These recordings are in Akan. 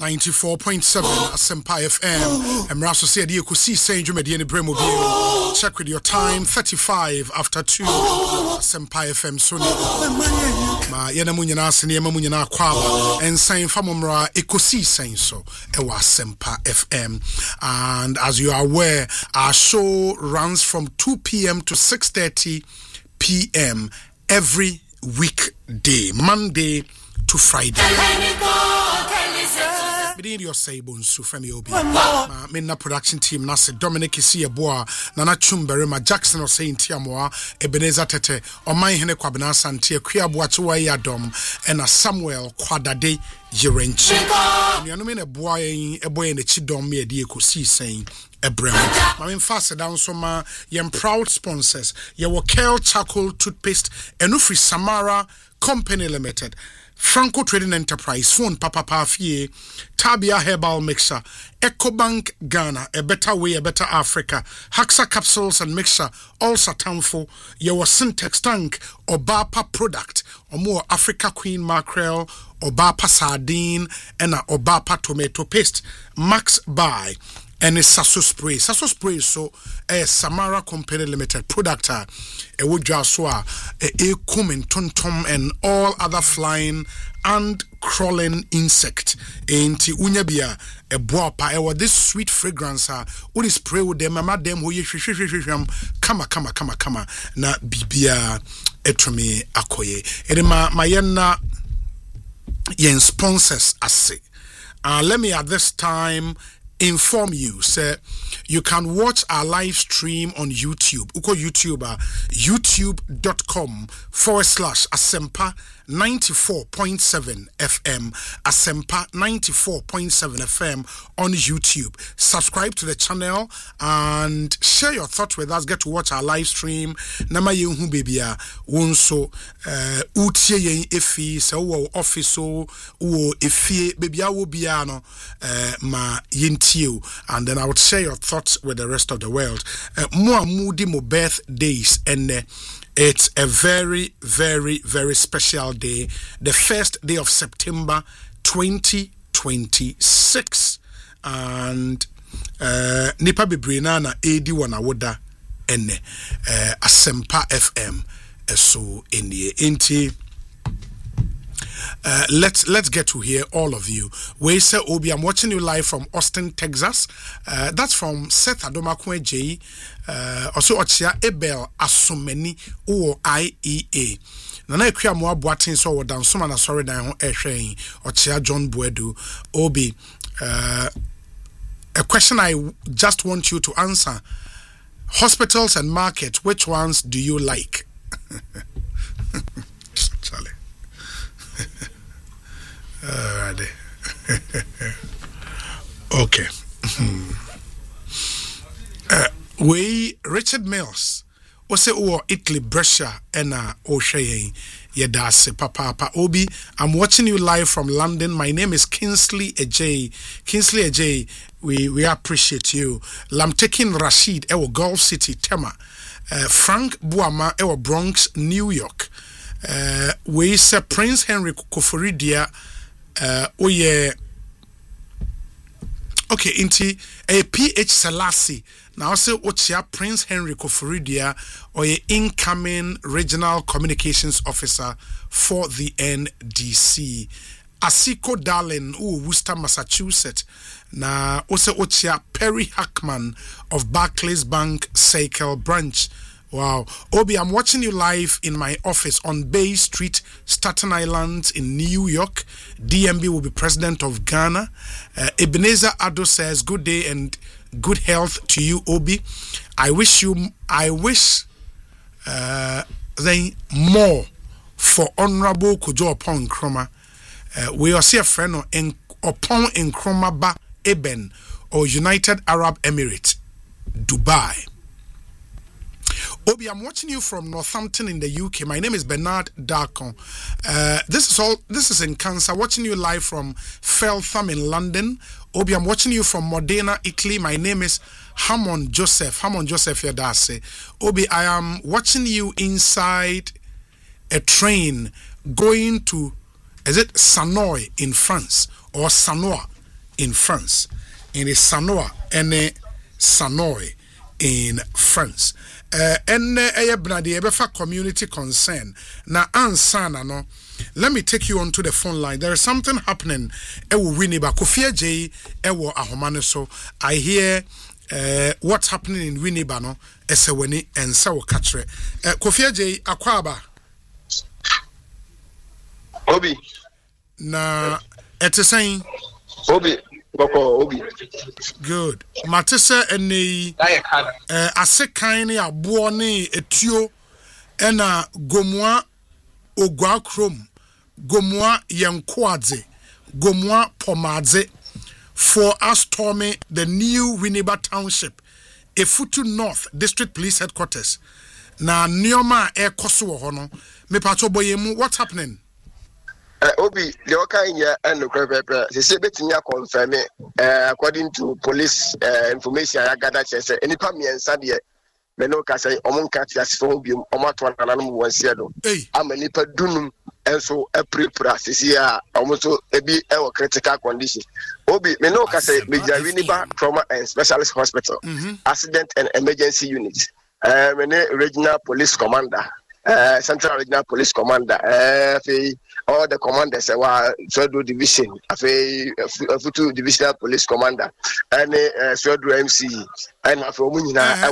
94.7 Asempa FM. And Rasso said you could see Saint Jumedi and Bremobile. Check with your time, 35 after 2. Asempa FM Sony. Ma Yanamunyana Sini Mamunyana Kwaba and Saint Famumra Ekosi Saint so Ewa Asempa FM. And as you are aware, our show runs from 2 p.m. to 6:30 p.m. every weekday, Monday to Friday. Bidin your say bonsu femi obi. Me production team na se Dominic Isieboa, Nana Chumberema, Jackson or Saint Tiamoa, Ebenezer Tete, Oman Hene Kwabena Santia, Kriabua Tuwa Yadom, and a Samuel Kwadade Yerenchi. You know me a boy in the Chidom me a dear Kosi saying a brand. I mean fast down so ma yem proud sponsors. Your Kel Charcoal Toothpaste, Enufri Samara Company Limited. Franco Trading Enterprise, Phone Papa Pafie, Tabia Herbal Mixture, EcoBank Ghana, A Better Way, A Better Africa, Haxa Capsules and Mixture, all Satanfo, your Syntex Tank, Obapa Product, or more Africa Queen Mackerel, Obapa Sardine, and Obapa Tomato Paste, Max Buy. And it's Sasso Spray. Sasso Spray so a Samara Company Limited product a wujaswa a cumin tontom and all other flying and crawling insect enti unyabia a boapa e this sweet fragrance what is spray with them mama them who hwehwehwehwehwam kama na bibia etumi akoye edema mayena yen sponsors ase let me at this time inform you, sir, you can watch our live stream on YouTube. Uko YouTuber, youtube.com/Asempa 94.7 FM, Asempa 94.7 FM on YouTube. Subscribe to the channel and share your thoughts with us. Get to watch our live stream. Nama yenhu bebia wonso utie yen efi se wo office wo efie bebia wo bia no ma yentio, and then I would share your thoughts with the rest of the world. Mo amudi mo birthdays and it's a very, very, very special day. The first day of September 2026. And Nipa Bibrina na Edi Wanawoda ene Asempa FM so in the inti. Let's get to hear all of you. We say Obi, I'm watching you live from Austin, Texas. That's from Seth Adomakwe J. Also Ochia Ebel Asomeni O IEA. Nana Ekria Moa Boatin so down Suma na sorry down Ehwen Ochia John Buedu Obi. A question I just want you to answer. Hospitals and markets, which ones do you like? Charlie. Okay. We Richard Mills ose o Italy Brescia ena o hweye yedase papa Obi, I'm watching you live from London. My name is Kingsley Ej. We appreciate you. Lamtekin Rashid ewo Gulf City Tema. Frank Buama ewo Bronx New York. We say Prince Henry Koforidia oye okay inti a PH Selassie now say ochia Prince Henry Koforidia oye incoming regional communications officer for the NDC. Asiko Darling Worcester, Massachusetts na ose ochia Perry Hackman of Barclays Bank Cycle branch. Wow. Obi, I'm watching you live in my office on Bay Street, Staten Island in New York. DMB will be president of Ghana. Ebenezer Ado says, good day and good health to you, Obi. I wish then more for Honorable Kujo Opon Nkrumah. We are see a friend Opon Nkrumah Ba Eben or United Arab Emirates, Dubai. Obi, I'm watching you from Northampton in the UK. My name is Bernard Darkon. This is in Cancer. Watching you live from Feltham in London. Obi, I'm watching you from Modena, Italy. My name is Hamon Joseph Yadase. Obi, I am watching you inside a train going to, is it Sanoy in France or Sanoa in France. In Sanoa and Sanoy in France. And a community concern. Now, ansana no. Let me take you on to the phone line. There is something happening. Ewo Winneba Kofi J. Ewo Ahomane so. I hear what's happening in Winneba no. Eseweni and Sawo Katre. Kofi J. Akwaba. Obi. Na etesaying. Obi. Boko Obi. Good. Matese ene asekan ne abo ne etuo ena gomwa ogwa krom gomwa yenkoadze gomwa pomadze for us storming the new Winneba Township Efutu North District Police Headquarters na nioma ekoso ho no me pacho boyemu what's happening. Obi, the Okanya and the Crabber, they say Bettinia confirm it according to police information I gathered. Any Pamian Sadia, Menoka say, Omoncatas phobium, Omatwan and Animal one shadow. I'm a nipper dunum, and so a pre-pras this year, almost a bit our critical condition. Obi, Menoka say, Winneba Trauma and Specialist Hospital, Accident and Emergency Unit, Regional Police Commander. Central Regional Police Commander, all the commanders were Swedru Division, Futu Divisional Police Commander, and Swedru MC, and Afromunina.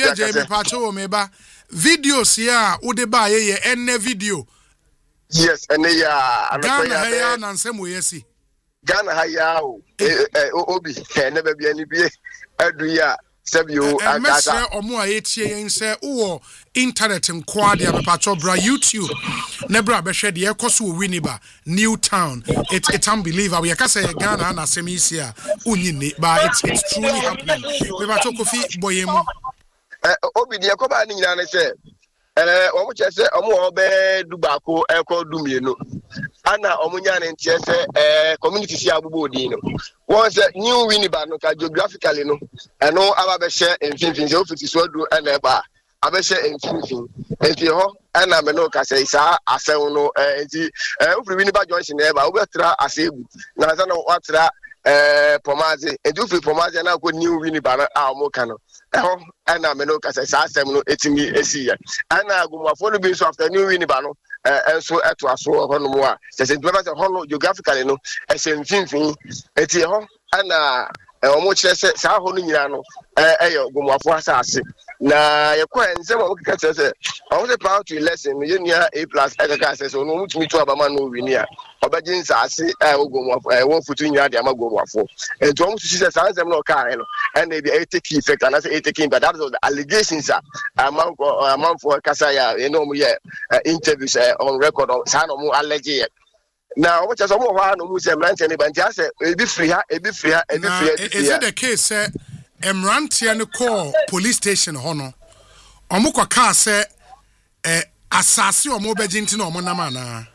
Videos here, Udeba, any video. Yes, and they are Ghana and some way, see. Ghana Hayao, Obi, never be any be Adria. And Messer or more 8 years say, oh, internet and quadia patrol bra YouTube. Nebra Beshed Yakosu Winneba, New Town. It's unbelievable. We can say Ghana and Asemisia, Unini, but it's truly happening. We were talking Boyemu. Obi, the Yakoba, and said, what you say, Omo Dubako, Eko Dumino. Anna Omunyan and Chese, community Siabudino. Once a new Winneba, no geographically, no, and no Abasha and Finfin, office Swadu and Eba, Abasha and Finfin, and Tio, and Amenoka says, I say, no, and the Winneba Joyce in Eba, Ubertra, I say, Nazano Watra, Pomazi, and do free Pomazi, and I could new Winneba, our Mocano. And Amenoka says, I say, no, it's me, a seer. And I go for the base after new Winnebano. And so at was so on more. There's a honor geographically, no, as in Finfin, it's a home, and almost says, Sahoniano, Gumafasa. Now, your coin, some of the says, I was about to lesson, Unia A plus Edgar says, no, which me to Abamano Vinia. Obedience, I say, I will go off, I won't put in your Damago for. And to almost she says, I am no car, and maybe a take effect, and I say, taking, but that was the allegations, a month for Casaya, interviews on record of Sanomo allergy. Now, what is a more who say, Manchester, but just a bit free, a bit free, a bit free. Is it the case, sir? Emrantian call police station, Hono. Omuka car, sir, assassin or mobile gentin or Monamana.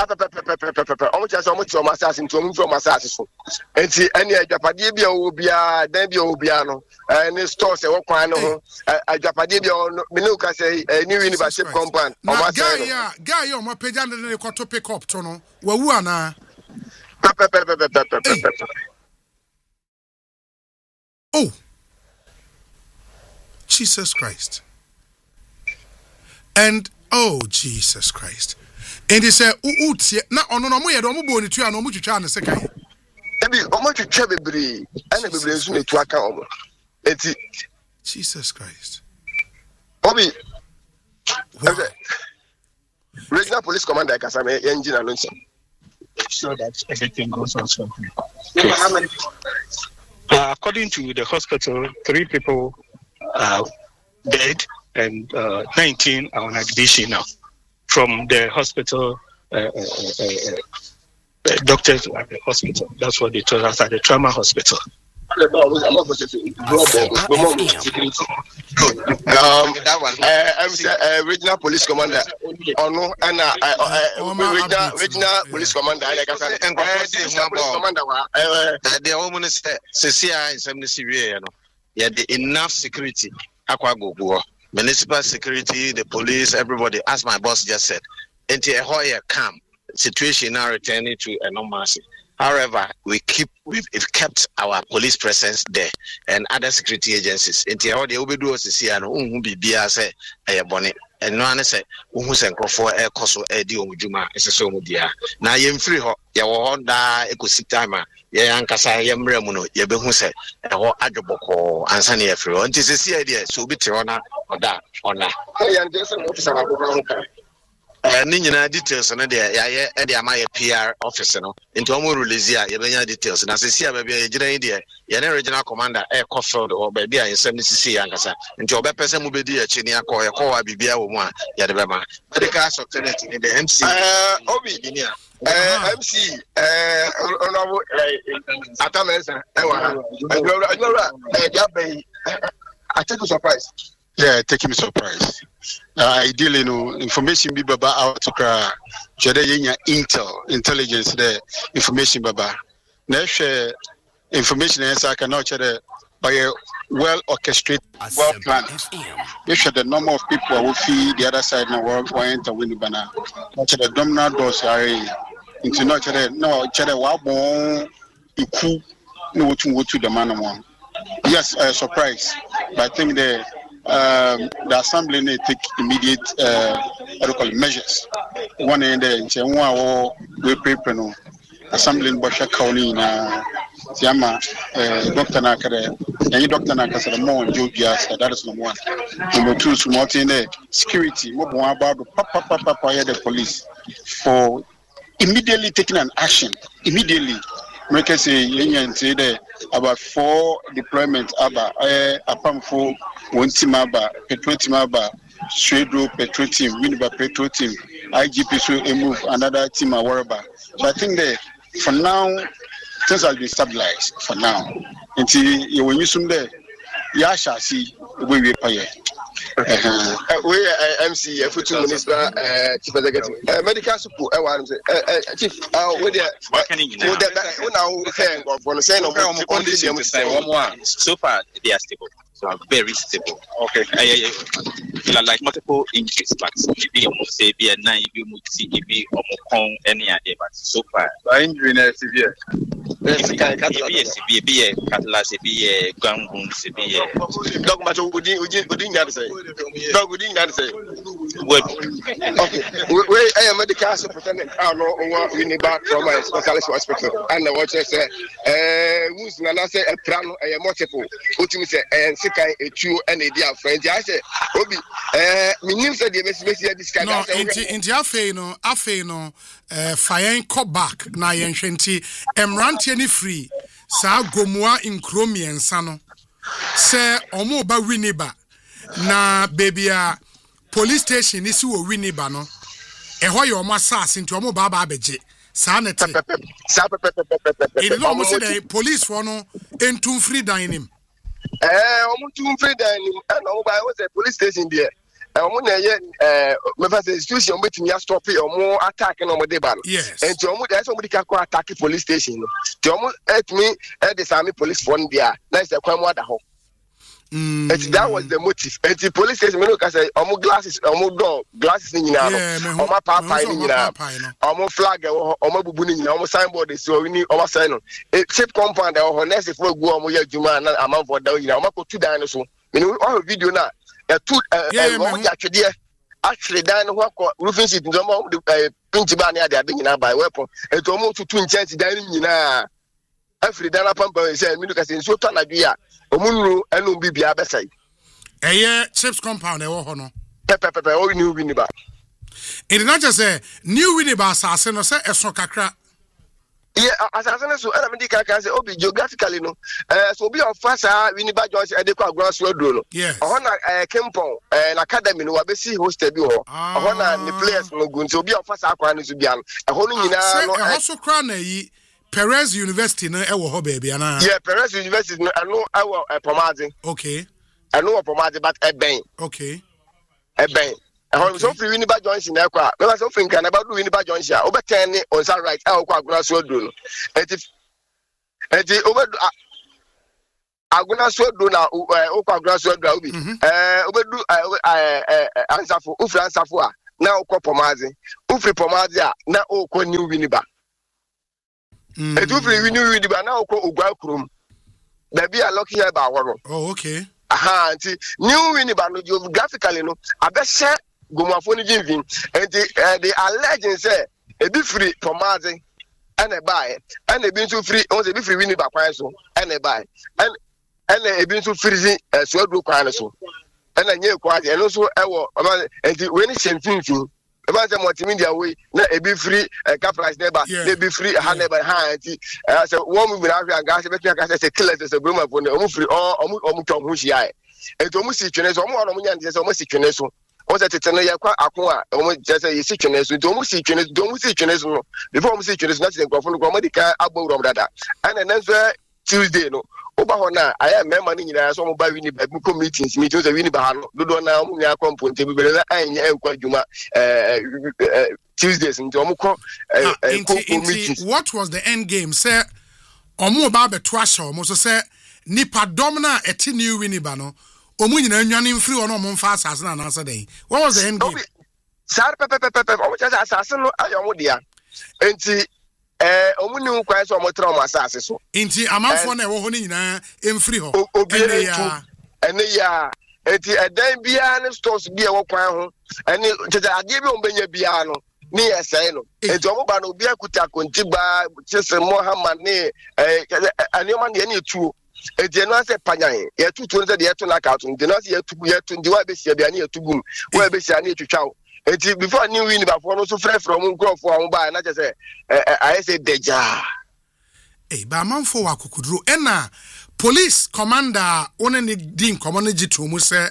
Almost from assassin to from assassin. And see any Japadibia will be a Debio Biano, and the stores a Wakano, a Japadibia, Minuka say a new university compound. Guy, on my page under the quarter pick up, Tono. Wawana. Oh, Jesus Christ. And oh, Jesus Christ. And they say, na ono no mo ye do mo bo ni tu ano mo twitwa ne sekan. Ebi o mo twitwa bebre, ana bebre nso ne tu aka o. Enti Jesus Christ. Obi. Wow. Regional Police Commander Kasame engine announce. So that everything goes on smoothly. How many people? According to the hospital, 3 people are dead and 19 are on admission now. From the hospital, doctors at the hospital. That's what they told us at the trauma hospital. Regional Police Commander. Regional Police Commander. The woman is CCI is enough security. Municipal security, the police, everybody, as my boss just said, until a calm situation now returning to a normalcy. However, we've kept our police presence there and other security agencies. In the order, we do see and who be say a bonnet. And no one said, who sent for a coso edio juma is a so dear. Now you free ho, ya wonda ecosystema, ya ankasa yamremuno, ya behuse, a ho adjoboko, and sunny free. And this is the idea, so be honor or that honor. Nina details on there, yeah, my PR officer, no, into a release here, you details. And as I see, maybe a idea, you're original commander, air Cofield or baby, in 70cc, and Gasa, into a person will be dear, Chinia, call a call, Bibia, one, Yadabama. But the cast of Tenet in the MC, Obi, MC, Atamesa, I take a surprise. Yeah, taking me surprise. Ideally, information be baba out to cry. Intelligence, the information baba. Next information is I cannot share by a well orchestrated, well planned. They share the number of people who feed the other side now who enter Winnibana. Not the dominant doors are into not no cheddar wabon iku no to the man one. Yes, surprise. But I think the assembly may take immediate measures. One in the we prepare no assembly in Bosha County na Siama Dr. Nakare, and Dr. Nakasa more Georgia, that is number one. Number two, small in the security, more about the police for immediately taking an action. Immediately. Make us say there about 4 deployments apam for one team petrol team Shredo petrol team, Winneba petrol team, IGP so move another team wherever. So I think that for now things will be stabilized for now. Until you when you soon there, you shall see where we pay. We MC Futu Minister Chief Executive Medical Support Chief with so far they are stable. So very stable. Okay. Like multiple injuries, but maybe say be a 9, you would see be any idea, but so far injury is severe. Be a catalyst, be a gun wound, be a dog matter would you say? Dog would you say? Okay. I am medical superintendent. I know we need back from my specialist hospital. And the watcher said, who's Nana say a plan, a multiple, which means and Sikai, a true and a dear friend. I said, Obi, means that the message this kind of in the Afeno, Fire call back, Nayan Shanti, Emrantiani free, Sa Gomoa in Chromi and Sano. Say, Omoba Winneba, na baby, police station is who Winneba no. Eho your massas into Omo Baba Beje, Sanity. It almost said police for no, and two free dining. Almost two free dining, and all by was a police station there. I'm on a institution between your stop or more attacking on the ban. Yes. And to almost somebody can go attack the police station. To almost at me at the Army police phone there. That's the crime water home. That was the motive. And the police station, I say, almost glasses, almost door, glasses in your almost papa in your almost flag, almost booning, almost signboard. So we need almost sign on. A chip compound or next if we go on your Juma and I'm for down, you know, I'm going to dinosaur. You know, all video now. Actually, then what roofing seat in the Pinchibania, they are being by weapon. And almost to 2 chances dining in a every Dana Pumper is saying, Minukas in Sultan idea, Omunu and Ubibia Besai. A year, chips compound, a honor. Pepper, all new Winniba. It is not just a new Winniba assassin or say a soccer. Yeah, as I said, so I can say, Obi, geographically, no. So be on fast, Winneba Joyce, and the Grass Road. Yes. On a Kempo, an academy, no, I see hosted you. On the players, no good. So be on fast, Aquanis to be on a whole in also crown Perez University, no, our baby. Yeah, Perez University, I know our Pomazzi. Okay. I know a Pomazzi, but a bang. Okay. A bang. I'm so free Winneba Joyce in Aqua. I was so thinking about Winneba Joyce. Over 10 on some right, I'll quite grass road. And if over I'm gonna so do now, Oka grass road. Overdo answer for Ufra answer for now, Copomazi, Ufri Pomazia, now Oko new Winneba. etu free wini ba na okọ ogwa krum baby a lucky here ba woro oh okay nti new wini ba no geographically no abehye gomafo ni jinvin nti the alleging say ebi free Tomaze ene buy ene ebi nso free on ebi free wini ba kwan so ene buy ene ebi nso free so aduro kwan so ene nye kwaje eno so ewo nti we ni shemfinfin eba say multimedia we na ebi free price neighbor ebi free ha neighbor ha nti say one move na ahwe anga say betu aka say killers say broma for omu free omu twom ho hia enti omu si twene so omu ono nya nti say omu si twene so o say tete no ye kwa akon a omu say si twene so enti omu si twene so no before omu si twene so na say nkofo no omu dika agbawro dada ana nanso Tuesday no oba ho na aya memma ni nyina so mo ba wini ba meetings so wini ba ha no dodo na mo nya komponte bi bele anya enkwa djuma Tuesdays nti omo ko meetings. What was the end game? Say omo ba beto ahye omo so say nipa dom na eti new wini ba no omo nyina nwane mfiri ono omo mfa asase na na asa den. What was the end game? Sar pepe omo cha asase no ayo omo dia enti omuni nkwan so omotra omo asase so inti amanfo na ewo ho ni nyina emfiri ho ene ya enti edan bia ne stores bia wo kwan ho ene tete ade bi ombenya bia no ni esai no enti omo ba no bia kuta kontiba chese Mohammed ne anema ne ne tuo enti eno ase panyan ye tutu no se de yeto na ka to enti no ase yetu ndi wa be sia bia ne yetugum wa be sia ne twetwa enti before new win ba for no so frɛ from nkrofo a ba na che say I say deja ba manfo wa kokuduro ena police commander one ne din komo ne gito mu say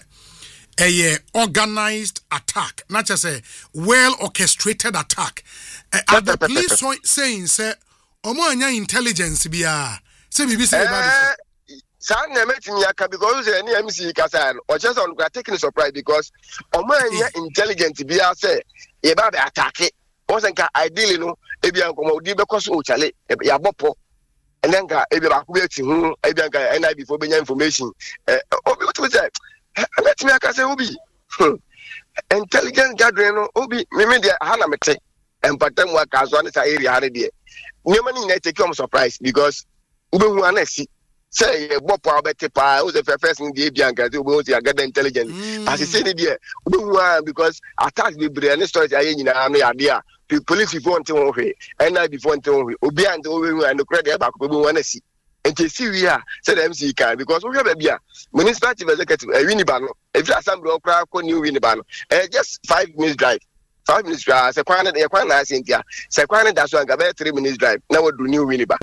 organized attack na che say well orchestrated attack at the police saying say omo anya intelligence bia say bibi say ba San nemetimi aka because any MC kasa or just on taking surprise because omanya intelligent bia say e ba be attack it once nka ideally no e bia nkomo di be koso o chale ya bopo and then ka e bia ba ku be ti hu e bia nka NIB for benya information obi what say nemetimi aka say obi intelligent gathering no obi me dia ha na mete empatam wa ka so an sa area ha ne dia nyema ni na take you surprise because ube hu anasi say bopo abetepa who's the first in the bianca to go to get intelligence as he said there because attack the brain stories aye nyina no ya dia police before until one way and I before until we obi and we and the credit back we want see enti see we are said MC can because we have bia municipal chief executive winiba no if you assembly okra ko new winiba no just 5 minutes drive 5 minutes drive say kwan na asentia say kwan da so anga be 3 minutes drive na we do new winiba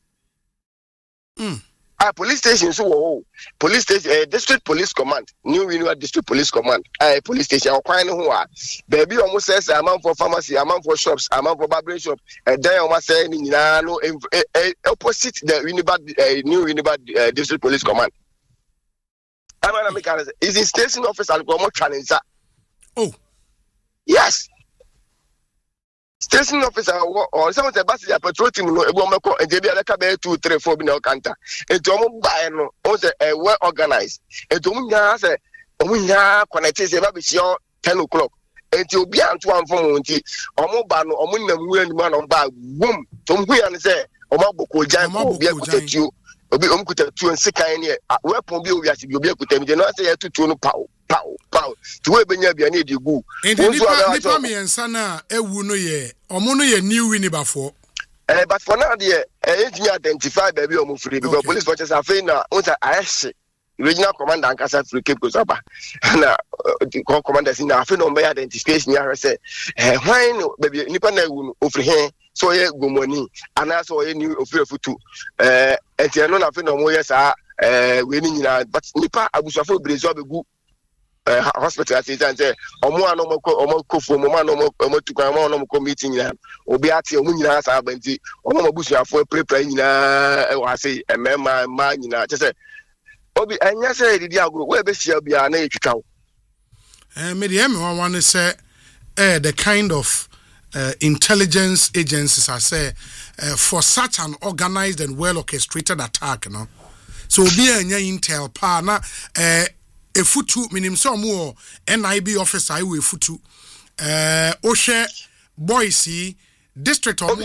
police station so police station district police command new Winneba district police command police station okwan ho a baby almost says amount for pharmacy amount for shops amount for barbering shop then almost say ni nyina no opposite the new Winneba district police command amana make is in station office alcohol challenge yes station officer or some of the bus patrol team no ebo meko e bia leka be 2 3 4 bi na okanta enti omo bae no o say well organized enti omo nya say omo nya connect say ba be 10 o'clock enti obi anto anfo mo enti omo ba no omo nam wu anima no ba boom to hu ya ne say omo boko jan ko bi akutatuo obi omo kutatuo nsekan ne weapon bi obi ase bi obi akutam je no say ya tutuo no pow to we benya bia na edi gu nipa me ensa na ewu no ye omo no ye new Winneba for but for now there enti identify baby omo free because police forces are saying na on say ayeshi regional commander ankasa free Cape Coast aba na commander sin na afi no be identification ya say hwan no baby nipa na ewu no ofri hen so ye gomoni ana so ye new ofri futu enti no na afi no mo ye sa we ni nyina but nipa abusafo brezo abegu hospital at say omo anomo kofo mo omo tukwan mo no mo meeting nyina obi ate omo nyina sa abanti omo mabusuafo prepare nyina e wa say emema ma nyina che say obi anya say didi agro we be sia bia na etwitwa me de me wan say the kind of intelligence agencies are say for such an organized and well orchestrated attack no so obi anya intel pa na efutu minim so mo NIB officer we efutu ohwe boys district of